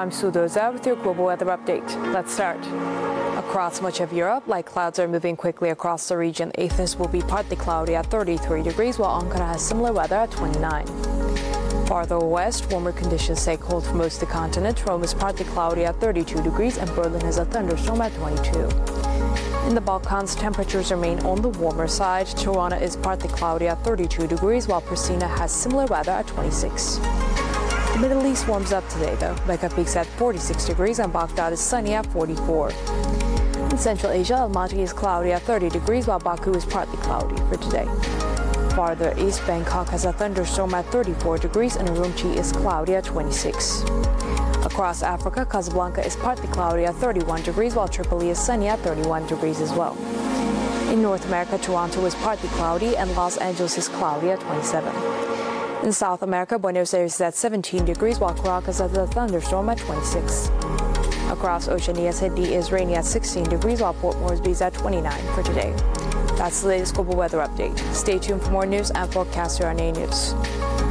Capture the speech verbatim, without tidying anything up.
I'm Sue Doza with your global weather update. Let's start. Across much of Europe, light clouds are moving quickly across the region. Athens will be partly cloudy at thirty-three degrees, while Ankara has similar weather at twenty-nine. Farther west, warmer conditions stay cold for most of the continent. Rome is partly cloudy at thirty-two degrees, and Berlin has a thunderstorm at twenty-two. In the Balkans, temperatures remain on the warmer side. Tirana is partly cloudy at thirty-two degrees, while Pristina has similar weather at twenty-six. The Middle East warms up today, though. Mecca peaks at forty-six degrees, and Baghdad is sunny at forty-four. In Central Asia, Almaty is cloudy at thirty degrees, while Baku is partly cloudy for today. Farther east, Bangkok has a thunderstorm at thirty-four degrees, and Urumqi is cloudy at twenty-six. Across Africa, Casablanca is partly cloudy at thirty-one degrees, while Tripoli is sunny at thirty-one degrees as well. In North America, Toronto is partly cloudy, and Los Angeles is cloudy at twenty-seven. In South America, Buenos Aires is at seventeen degrees, while Caracas has a thunderstorm at twenty-six. Across Oceania, Sydney is rainy at sixteen degrees, while Port Moresby is at twenty-nine for today. That's the latest global weather update. Stay tuned for more news and forecasts here on A News.